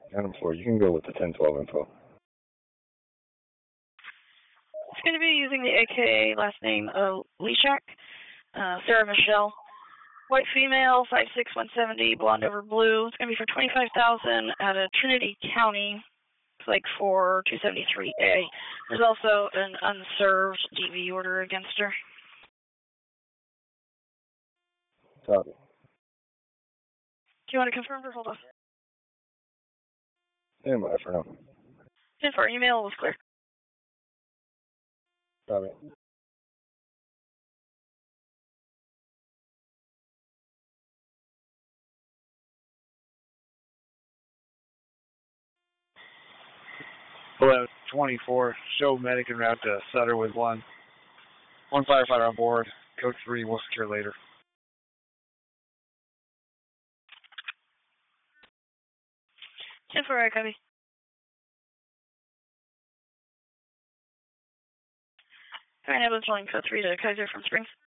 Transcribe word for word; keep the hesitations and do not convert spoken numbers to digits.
Adam four, you can go with the ten twelve info. It's going to be using the A K A last name of Leshak, uh, Sarah Michelle. White female, five six, one seventy, blonde over blue. It's going to be for twenty-five thousand dollars out of Trinity County, like for two seventy-three A. There's also an unserved D V order against her. Copy. Do you want to confirm or hold off? Stand by for now. ten four, email was clear. Copy. eleven twenty-four, show medic en route to Sutter with one. One firefighter on board. Code three, we'll secure later. ten four, I copy. Alright, I was calling code three to Kaiser from Springs.